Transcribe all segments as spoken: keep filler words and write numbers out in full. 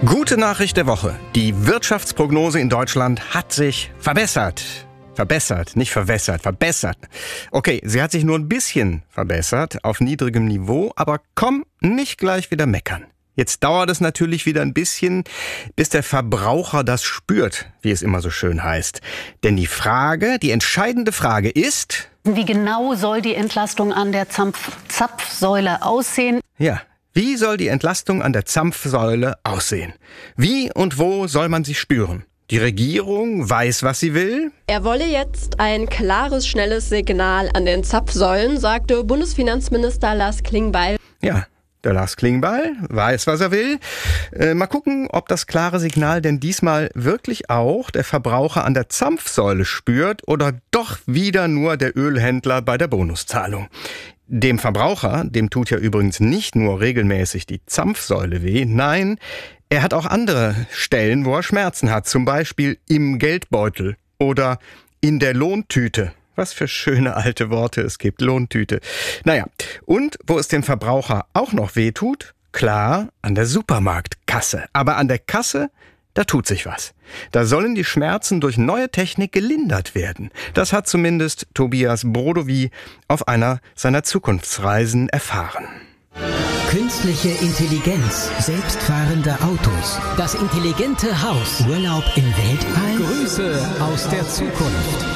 Gute Nachricht der Woche. Die Wirtschaftsprognose in Deutschland hat sich verbessert. Verbessert, nicht verwässert, verbessert. Okay, sie hat sich nur ein bisschen verbessert, auf niedrigem Niveau, aber komm, nicht gleich wieder meckern. Jetzt dauert es natürlich wieder ein bisschen, bis der Verbraucher das spürt, wie es immer so schön heißt. Denn die Frage, die entscheidende Frage ist... Wie genau soll die Entlastung an der Zapf- Zapfsäule aussehen? Ja, wie soll die Entlastung an der Zapfsäule aussehen? Wie und wo soll man sie spüren? Die Regierung weiß, was sie will. Er wolle jetzt ein klares, schnelles Signal an den Zapfsäulen, sagte Bundesfinanzminister Lars Klingbeil. Ja, der Lars Klingbeil weiß, was er will. Äh, mal gucken, ob das klare Signal denn diesmal wirklich auch der Verbraucher an der Zapfsäule spürt oder doch wieder nur der Ölhändler bei der Bonuszahlung. Dem Verbraucher, dem tut ja übrigens nicht nur regelmäßig die Zapfsäule weh, nein, er hat auch andere Stellen, wo er Schmerzen hat, zum Beispiel im Geldbeutel oder in der Lohntüte. Was für schöne alte Worte es gibt, Lohntüte. Naja, und wo es dem Verbraucher auch noch weh tut? Klar, an der Supermarktkasse. Aber an der Kasse, da tut sich was. Da sollen die Schmerzen durch neue Technik gelindert werden. Das hat zumindest Tobias Brodowy auf einer seiner Zukunftsreisen erfahren. Künstliche Intelligenz, selbstfahrende Autos, das intelligente Haus, Urlaub im Weltall. Grüße aus der Zukunft.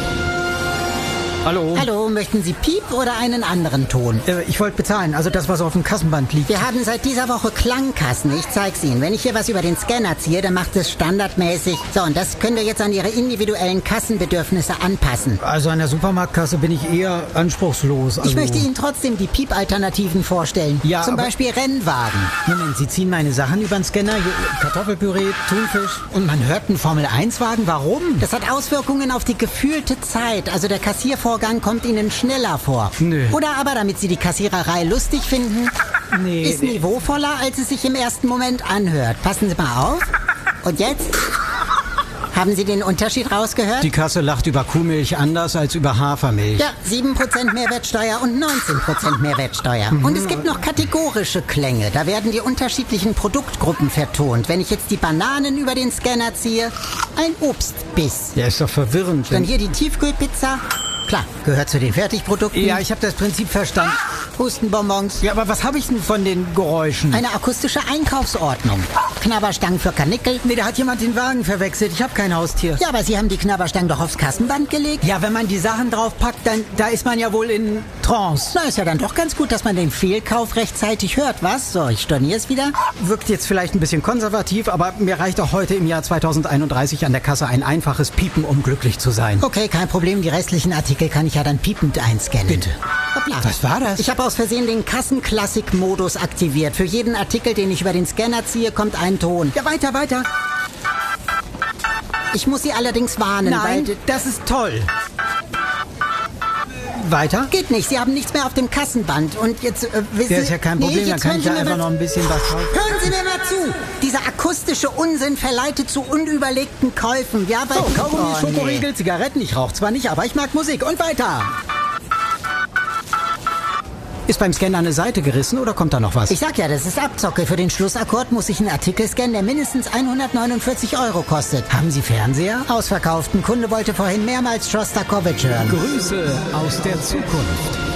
Hallo. Hallo, möchten Sie Piep oder einen anderen Ton? Äh, ich wollte bezahlen, also das, was auf dem Kassenband liegt. Wir haben seit dieser Woche Klangkassen. Ich zeig's Ihnen. Wenn ich hier was über den Scanner ziehe, dann macht es standardmäßig. So, und das könnt ihr jetzt an Ihre individuellen Kassenbedürfnisse anpassen. Also an der Supermarktkasse bin ich eher anspruchslos. Also ich möchte Ihnen trotzdem die Piep-Alternativen vorstellen. Ja, Zum aber- Beispiel Rennwagen. Moment, Sie ziehen meine Sachen über den Scanner, hier, Kartoffelpüree, Thunfisch und man hört einen Formel eins Wagen. Warum? Das hat Auswirkungen auf die gefühlte Zeit. Also der Kassiervorgang kommt Ihnen schneller vor. Nö. Oder aber, damit Sie die Kassiererei lustig finden, Nee, ist nee. niveauvoller, als es sich im ersten Moment anhört. Passen Sie mal auf. Und jetzt? Haben Sie den Unterschied rausgehört? Die Kasse lacht über Kuhmilch anders als über Hafermilch. Ja, sieben Prozent Mehrwertsteuer und neunzehn Prozent Mehrwertsteuer. Und es gibt noch kategorische Klänge. Da werden die unterschiedlichen Produktgruppen vertont. Wenn ich jetzt die Bananen über den Scanner ziehe, ein Obstbiss. Der ist doch verwirrend. Dann Wenn hier die Tiefkühlpizza. Klar, gehört zu den Fertigprodukten. ja, ich habe das Prinzip verstanden. Hustenbonbons. Ja, aber was habe ich denn von den Geräuschen? Eine akustische Einkaufsordnung. Knabberstangen für Karnickel. Nee, da hat jemand den Wagen verwechselt. Ich habe kein Haustier. Ja, aber Sie haben die Knabberstangen doch aufs Kassenband gelegt. Ja, wenn man die Sachen draufpackt, dann da ist man ja wohl in Trance. Na, ist ja dann doch ganz gut, dass man den Fehlkauf rechtzeitig hört, was? So, ich storniere es wieder. Wirkt jetzt vielleicht ein bisschen konservativ, aber mir reicht auch heute im Jahr zweitausendeinunddreißig an der Kasse ein einfaches Piepen, um glücklich zu sein. Okay, kein Problem. Die restlichen Artikel kann ich ja dann piepend einscannen. Bitte. Hoppla. Was war das? Ich habe aus Versehen den Kassenklassik-Modus aktiviert. Für jeden Artikel, den ich über den Scanner ziehe, kommt ein Ton. Ja, weiter, weiter. Ich muss Sie allerdings warnen, Nein, weil... das ist toll. Weiter? Geht nicht, Sie haben nichts mehr auf dem Kassenband. Und jetzt, äh, wissen Ja, ist ja kein Nee, Problem, dann jetzt kann hören ich ja Sie mir einfach mal- noch ein bisschen was drauf. Hören Sie mir mal zu! Dieser akustische Unsinn verleitet zu unüberlegten Käufen. Ja, weil... So, Kaugummi, Oh, nee. Schokoriegel, Zigaretten. Ich rauche zwar nicht, aber ich mag Musik. Und weiter. Ist beim Scanner eine Seite gerissen oder kommt da noch was? Ich sag ja, das ist Abzocke. Für den Schlussakkord muss ich einen Artikel scannen, der mindestens hundertneunundvierzig Euro kostet. Haben Sie Fernseher? Ausverkauft. Ein Kunde wollte vorhin mehrmals Shostakovich hören. Grüße aus der Zukunft.